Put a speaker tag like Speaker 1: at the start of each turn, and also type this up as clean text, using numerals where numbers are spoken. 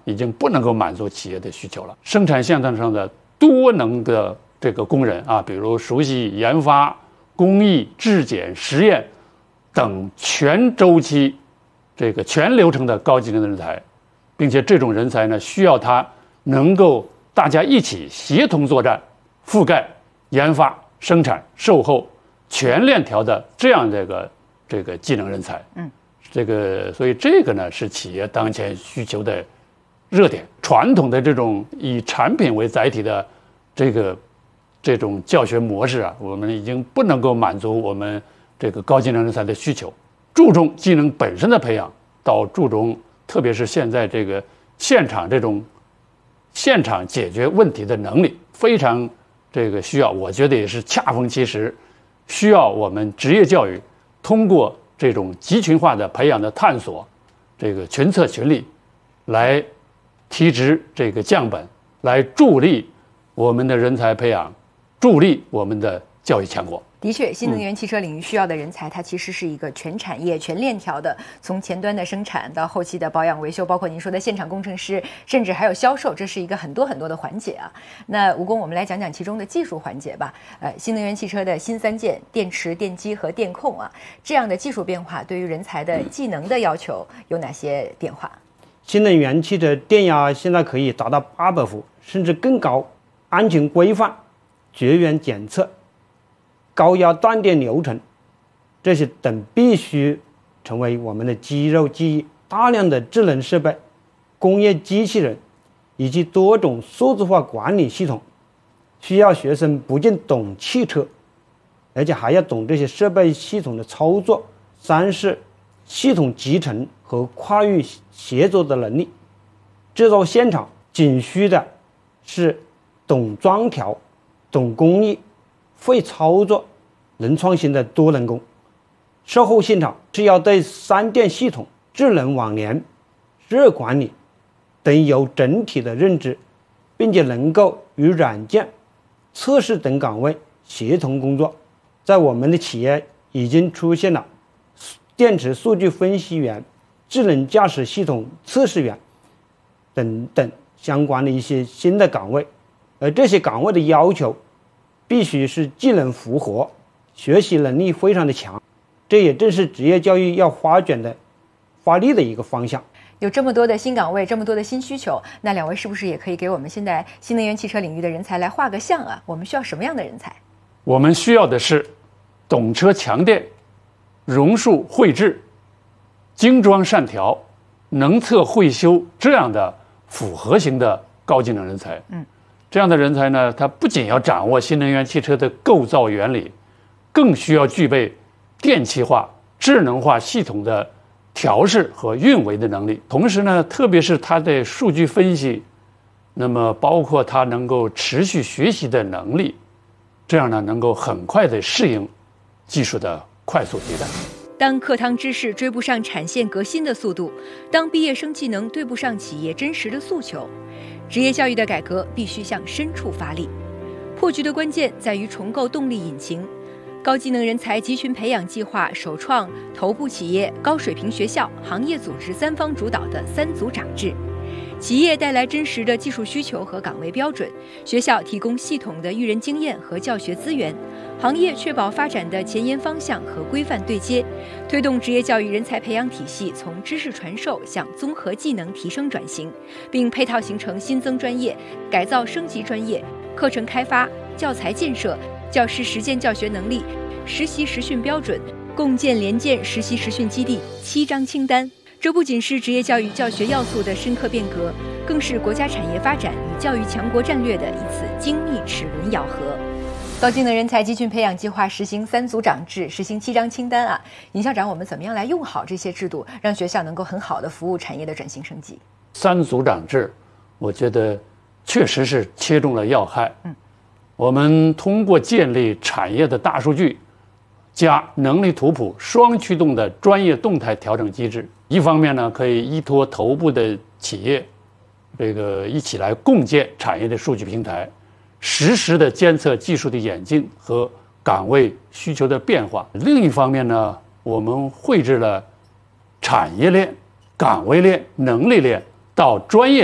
Speaker 1: 已经不能够满足企业的需求了。生产线上的多能的这个工人啊，比如熟悉研发、工艺、质检、实验等全周期、全流程的高技能人才，并且这种人才呢，需要他能够大家一起协同作战，覆盖研发、生产、售后全链条的这样这个技能人才。所以这个呢是企业当前需求的热点。传统的这种以产品为载体的这种教学模式啊，我们已经不能够满足我们这个高技能人才的需求。注重技能本身的培养，到注重特别是现在这个现场解决问题的能力，非常需要，我觉得也是恰逢其时，需要我们职业教育通过这种集群化的培养的探索，群策群力，来提质降本，来助力我们的人才培养，助力我们的教育强国。
Speaker 2: 的确，新能源汽车领域需要的人才，它其实是一个全产业、全链条的，从前端的生产到后期的保养维修，包括您说的现场工程师，甚至还有销售，这是一个很多的环节啊。那吴工，我们来讲讲其中的技术环节吧。新能源汽车的新三件：电池、电机和电控啊，这样的技术变化对于人才的技能的要求有哪些变化？
Speaker 3: 新能源汽车电压现在可以达到800伏，甚至更高，安全规范、绝缘检测、高压断电流程，这些等必须成为我们的肌肉记忆。大量的智能设备、工业机器人以及多种数字化管理系统，需要学生不仅懂汽车，而且还要懂这些设备系统的操作。三是系统集成和跨域协作的能力。制造现场仅需的是懂装调、懂工艺、会操作、能创新的多能工。售后现场是要对三电系统、智能网联、热管理等有整体的认知，并且能够与软件、测试等岗位协同工作。在我们的企业已经出现了电池数据分析员、智能驾驶系统测试员等等相关的一些新的岗位，而这些岗位的要求必须是技能符合，学习能力非常的强，这也正是职业教育要发力的一个方向。
Speaker 2: 有这么多的新岗位，这么多的新需求，那两位是不是也可以给我们现在新能源汽车领域的人才来画个像啊？我们需要什么样的人才？
Speaker 1: 我们需要的是懂车强电、榕树绘制、精装善调、能测会修这样的复合型的高技能人才。这样的人才呢，他不仅要掌握新能源汽车的构造原理，更需要具备电气化、智能化系统的调试和运维的能力。同时呢，特别是他的数据分析，那么包括他能够持续学习的能力，这样呢，能够很快的适应技术的快速迭代。
Speaker 4: 当课堂知识追不上产线革新的速度，当毕业生技能对不上企业真实的诉求，职业教育的改革必须向深处发力。破局的关键在于重构动力引擎。高技能人才集群培养计划首创头部企业、高水平学校、行业组织三方主导的3组长制。企业带来真实的技术需求和岗位标准，学校提供系统的育人经验和教学资源，行业确保发展的前沿方向和规范对接，推动职业教育人才培养体系从知识传授向综合技能提升转型，并配套形成新增专业、改造升级专业、课程开发、教材建设、教师实践教学能力、实习实训标准，共建联建实习实训基地7张清单。这不仅是职业教育教学要素的深刻变革，更是国家产业发展与教育强国战略的一次精密齿轮咬合。
Speaker 2: 高技能人才集群培养计划实行3组长制，实行7张清单啊！尹校长，我们怎么样来用好这些制度，让学校能够很好的服务产业的转型升级
Speaker 1: ？3组长制，我觉得确实是切中了要害。我们通过建立产业的大数据加能力图谱双驱动的专业动态调整机制，一方面呢，可以依托头部的企业，一起来共建产业的数据平台，实时的监测技术的演进和岗位需求的变化。另一方面呢，我们绘制了产业链、岗位链、能力链到专业